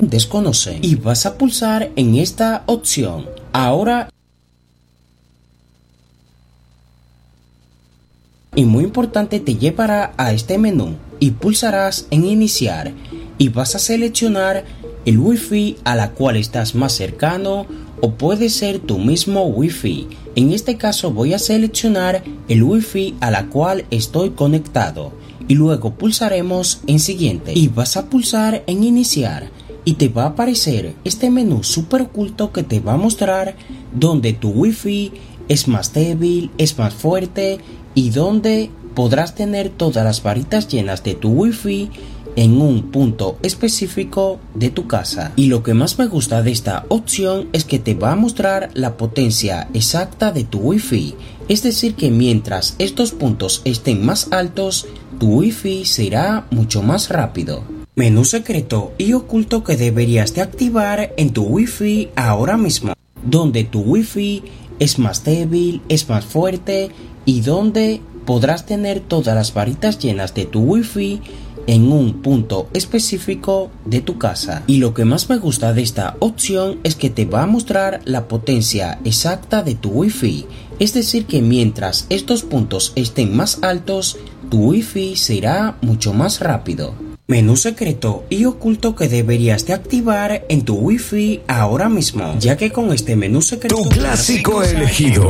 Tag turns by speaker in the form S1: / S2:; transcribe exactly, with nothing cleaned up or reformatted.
S1: aún desconocen. Y vas a pulsar en esta opción. Ahora, y muy importante, te llevará a este menú y pulsarás en iniciar y vas a seleccionar el Wi-Fi a la cual estás más cercano o puede ser tu mismo Wi-Fi. En este caso voy a seleccionar el Wi-Fi a la cual estoy conectado y luego pulsaremos en siguiente y vas a pulsar en iniciar y te va a aparecer este menú súper oculto que te va a mostrar donde tu Wi-Fi es más débil, es más fuerte y donde podrás tener todas las varitas llenas de tu Wi-Fi en un punto específico de tu casa. Y lo que más me gusta de esta opción es que te va a mostrar la potencia exacta de tu Wi-Fi. Es decir que mientras estos puntos estén más altos, tu Wi-Fi será mucho más rápido. Menú secreto y oculto que deberías de activar en tu Wi-Fi ahora mismo, donde tu Wi-Fi es más débil, es más fuerte y donde podrás tener todas las varitas llenas de tu Wi-Fi en un punto específico de tu casa. Y lo que más me gusta de esta opción es que te va a mostrar la potencia exacta de tu Wi-Fi. Es decir que mientras estos puntos estén más altos, tu Wi-Fi será mucho más rápido. Menú secreto y oculto que deberías de activar en tu Wi-Fi ahora mismo, ya que con este menú secreto
S2: tu clásico elegido.